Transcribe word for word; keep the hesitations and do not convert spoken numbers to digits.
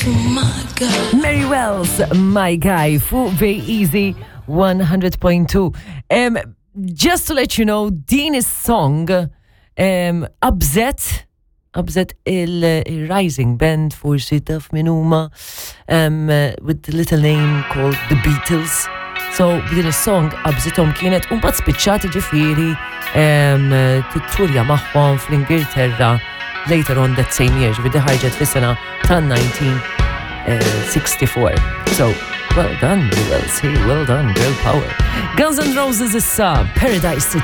Mary Wells, My Guy, fuq Very Easy one hundred point two. Um, just to let you know, din is-song um, abżet abżet il-Rising Band, forsi taf min huma, um, with the little name called The Beatles. So, din is-song abżetom kienet un bat spiċċati ġifieri um, titturja magħhom fl-Ingilterra later on that same year, ġifieri ħarġet fis-sena ta' nineteen sixty-four. So, well done, U L C, well done, girl power. Guns N' Roses issa, Paradise City.